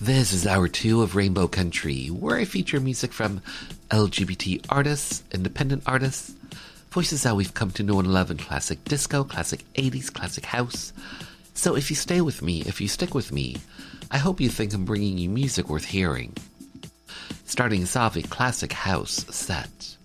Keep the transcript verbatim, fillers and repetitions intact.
This is hour two of Rainbow Country, where I feature music from L G B T artists, independent artists, voices that we've come to know and love in classic disco, classic eighties, classic house. So if you stay with me, if you stick with me, I hope you think I'm bringing you music worth hearing. Starting us off, a classic house set.